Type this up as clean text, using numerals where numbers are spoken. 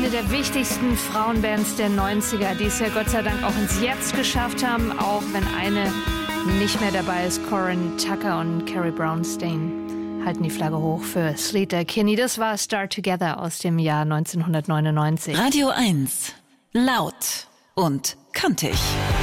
eine der wichtigsten Frauenbands der 90er, die es ja Gott sei Dank auch ins Jetzt geschafft haben, auch wenn eine nicht mehr dabei ist. Corin Tucker und Carrie Brownstein halten die Flagge hoch für Sleater-Kinney. Das war Start Together aus dem Jahr 1999. Radio 1. Laut und kantig.